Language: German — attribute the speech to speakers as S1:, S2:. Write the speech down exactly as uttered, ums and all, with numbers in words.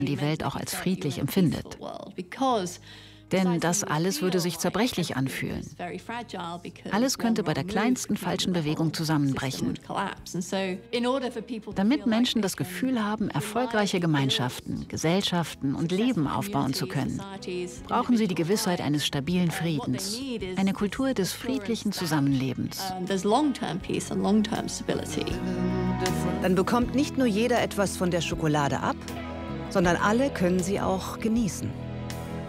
S1: die Welt auch als friedlich empfindet. Denn das alles würde sich zerbrechlich anfühlen. Alles könnte bei der kleinsten falschen Bewegung zusammenbrechen. Damit Menschen das Gefühl haben, erfolgreiche Gemeinschaften, Gesellschaften und Leben aufbauen zu können, brauchen sie die Gewissheit eines stabilen Friedens, eine Kultur des friedlichen Zusammenlebens.
S2: Dann bekommt nicht nur jeder etwas von der Schokolade ab, sondern alle können sie auch genießen.